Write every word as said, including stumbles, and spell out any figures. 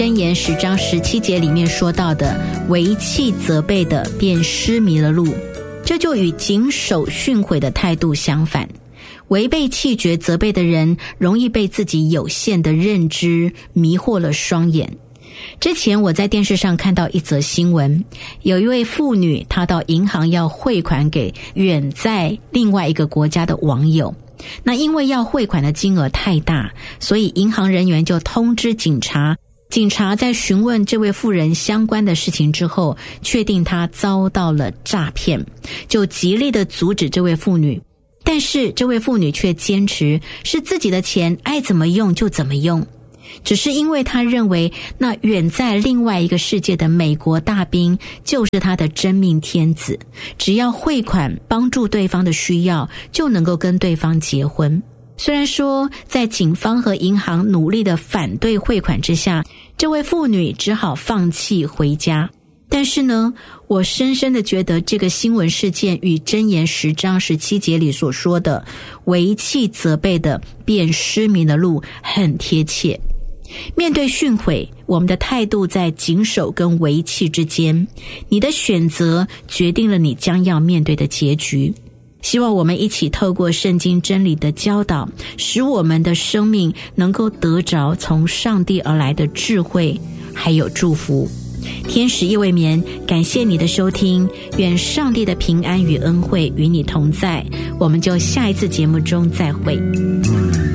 箴言十章十七节里面说到的，为气责备的便失迷了路，这就与谨守训诲的态度相反。违背气绝责备的人，容易被自己有限的认知迷惑了双眼。之前我在电视上看到一则新闻，有一位妇女，她到银行要汇款给远在另外一个国家的网友。那因为要汇款的金额太大，所以银行人员就通知警察。警察在询问这位妇人相关的事情之后，确定她遭到了诈骗，就极力的阻止这位妇女。但是这位妇女却坚持是自己的钱，爱怎么用就怎么用。只是因为她认为那远在另外一个世界的美国大兵就是她的真命天子，只要汇款帮助对方的需要，就能够跟对方结婚。虽然说在警方和银行努力的反对汇款之下，这位妇女只好放弃回家。但是呢，我深深的觉得这个新闻事件与箴言十章十七节里所说的为气责备的便失迷的路很贴切。面对训诲，我们的态度在谨守跟为气之间，你的选择决定了你将要面对的结局。希望我们一起透过圣经真理的教导，使我们的生命能够得着从上帝而来的智慧还有祝福。天使夜未眠，感谢你的收听，愿上帝的平安与恩惠与你同在，我们就下一次节目中再会。